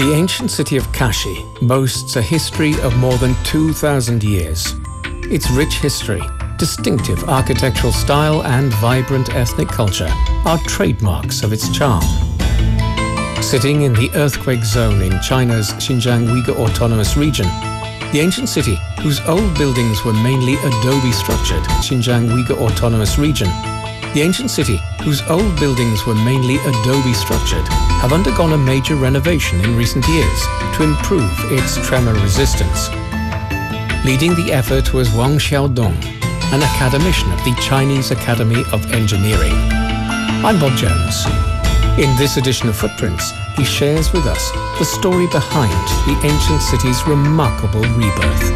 The ancient city of Kashi boasts a history of more than 2,000 years. Its rich history, distinctive architectural style and vibrant ethnic culture are trademarks of its charm. Sitting in the earthquake zone in China's Xinjiang Uyghur Autonomous Region, the ancient city, whose old buildings were mainly adobe-structured, Xinjiang Uyghur Autonomous Region, the ancient city, whose old buildings were mainly adobe-structured, have undergone a major renovation in recent years to improve its tremor resistance. Leading the effort was Wang Xiaodong, an academician of the Chinese Academy of Engineering. I'm Bob Jones. In this edition of Footprints, he shares with us the story behind the ancient city's remarkable rebirth.